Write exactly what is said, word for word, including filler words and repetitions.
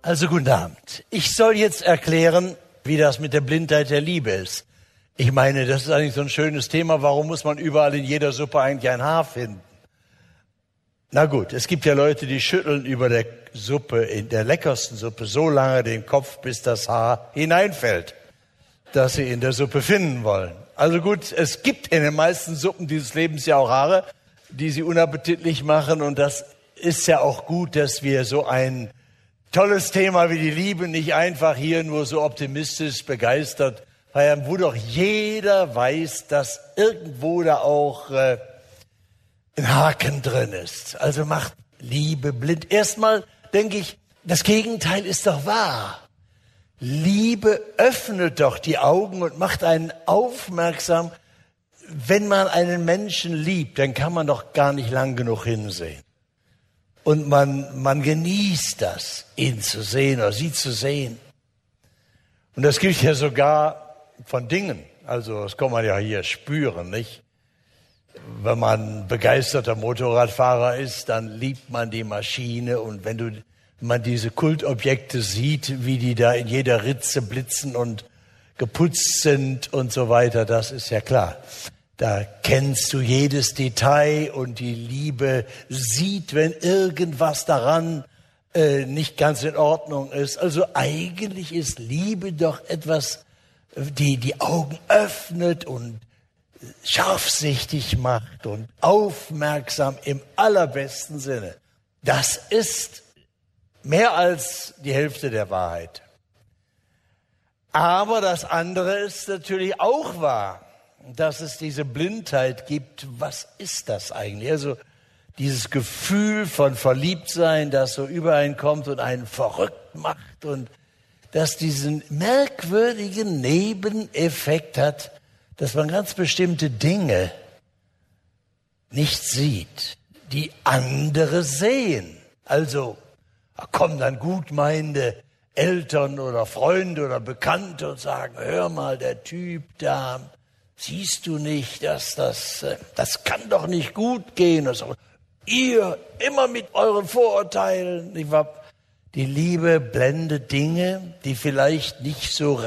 Also guten Abend. Ich soll jetzt erklären, wie das mit der Blindheit der Liebe ist. Ich meine, das ist eigentlich so ein schönes Thema. Warum muss man überall in jeder Suppe eigentlich ein Haar finden? Na gut, es gibt ja Leute, die schütteln über der Suppe, in der leckersten Suppe, so lange den Kopf, bis das Haar hineinfällt, das sie in der Suppe finden wollen. Also gut, es gibt in den meisten Suppen dieses Lebens ja auch Haare, die sie unappetitlich machen. Und das ist ja auch gut, dass wir so ein tolles Thema wie die Liebe nicht einfach hier nur so optimistisch begeistert feiern, wo doch jeder weiß, dass irgendwo da auch äh, ein Haken drin ist. Also macht Liebe blind. Erstmal denke ich, das Gegenteil ist doch wahr. Liebe öffnet doch die Augen und macht einen aufmerksam. Wenn man einen Menschen liebt, dann kann man doch gar nicht lang genug hinsehen. Und man, man genießt das, ihn zu sehen oder sie zu sehen. Und das gilt ja sogar von Dingen. Also das kann man ja hier spüren, nicht? Wenn man begeisterter Motorradfahrer ist, dann liebt man die Maschine. Und wenn du, wenn man diese Kultobjekte sieht, wie die da in jeder Ritze blitzen und geputzt sind und so weiter, das ist ja klar. Da kennst du jedes Detail und die Liebe sieht, wenn irgendwas daran äh, nicht ganz in Ordnung ist. Also eigentlich ist Liebe doch etwas, die die Augen öffnet und scharfsichtig macht und aufmerksam im allerbesten Sinne. Das ist mehr als die Hälfte der Wahrheit. Aber das andere ist natürlich auch wahr, dass es diese Blindheit gibt. Was ist das eigentlich? Also dieses Gefühl von Verliebtsein, das so übereinkommt und einen verrückt macht und das diesen merkwürdigen Nebeneffekt hat, dass man ganz bestimmte Dinge nicht sieht, die andere sehen. Also da kommen dann gutmeinende Eltern oder Freunde oder Bekannte und sagen, hör mal, der Typ da, siehst du nicht, dass das, das kann doch nicht gut gehen. Also, ihr immer mit euren Vorurteilen. Die Liebe blendet Dinge, die vielleicht nicht so